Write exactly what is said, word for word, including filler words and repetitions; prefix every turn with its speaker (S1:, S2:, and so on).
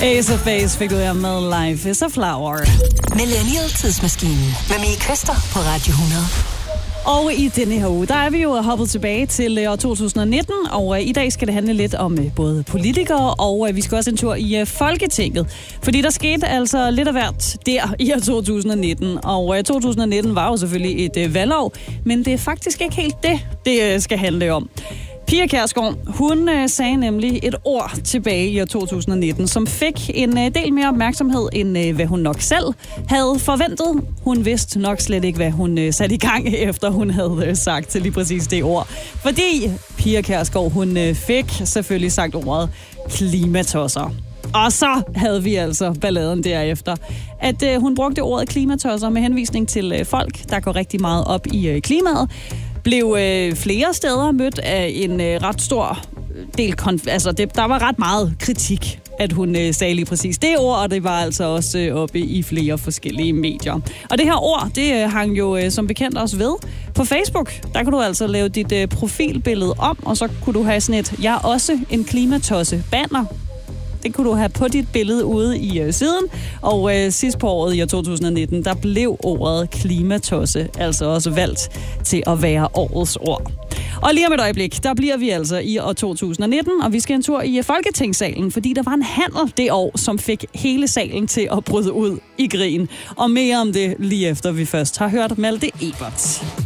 S1: Ace of Base fik du her med Life is a Flower.
S2: Millennial Tidsmaskinen med Mie Køster på Radio hundrede.
S1: Og i denne her uge, der er vi jo hoppet tilbage til år to tusind nitten, og i dag skal det handle lidt om både politikere, og vi skal også en tur i Folketinget. Fordi der skete altså lidt af hvert der i år to tusind nitten, og to tusind nitten var jo selvfølgelig et valgår, men det er faktisk ikke helt det, det skal handle om. Pia Kjærsgaard, hun øh, sagde nemlig et ord tilbage i år to tusind nitten, som fik en øh, del mere opmærksomhed, end øh, hvad hun nok selv havde forventet. Hun vidste nok slet ikke, hvad hun øh, satte i gang, efter hun havde øh, sagt til lige præcis det ord. Fordi Pia Kjærsgaard, hun øh, fik selvfølgelig sagt ordet klimatosser. Og så havde vi altså balladen derefter, at øh, hun brugte ordet klimatosser med henvisning til øh, folk, der går rigtig meget op i øh, klimaet. Blev øh, flere steder mødt af en øh, ret stor del, konf- altså det, der var ret meget kritik, at hun øh, sagde lige præcis det ord, og det var altså også øh, oppe i flere forskellige medier. Og det her ord, det øh, hang jo øh, som bekendt også ved på Facebook. Der kunne du altså lave dit øh, profilbillede om, og så kunne du have sådan et, jeg er også en klimatosse banner. Det kunne du have på dit billede ude i øh, siden. Og øh, sidst på året i år to tusind nitten, der blev ordet klimatosse altså også valgt til at være årets ord. Og lige om et øjeblik, der bliver vi altså i år to tusind nitten, og vi skal en tur i Folketingssalen, fordi der var en handel det år, som fik hele salen til at bryde ud i grin. Og mere om det lige efter vi først har hørt Malte Ebert.